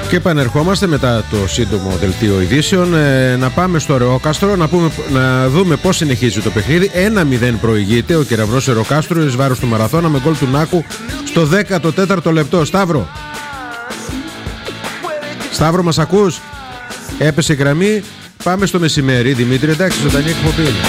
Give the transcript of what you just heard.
Και επανερχόμαστε μετά το σύντομο δελτίο ειδήσεων. Να πάμε στο Ρεόκαστρο να δούμε πώς συνεχίζει το παιχνίδι. 1-0 προηγείται ο Κεραυνός Ρεοκάστρου εις βάρος του Μαραθώνα με γκολ του Νάκου στο 14ο λεπτό. Σταύρο, μας ακούς? Έπεσε η γραμμή. Πάμε στο μεσημέρι. Δημήτρη, εντάξει, ζωντανή εκπομπή είναι.